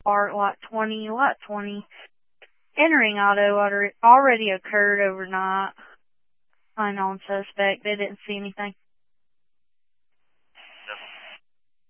park, lot 20, lot 20. Entering auto already occurred overnight. Unknown suspect. They didn't see anything.